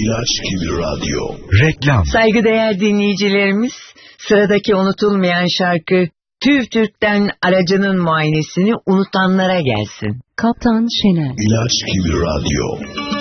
İlaç gibi radyo. Reklam. Saygıdeğer dinleyicilerimiz, sıradaki unutulmayan şarkı TÜV TÜRK'ten aracının muayenesini unutanlara gelsin. Kaptan Şener. İlaç gibi radyo.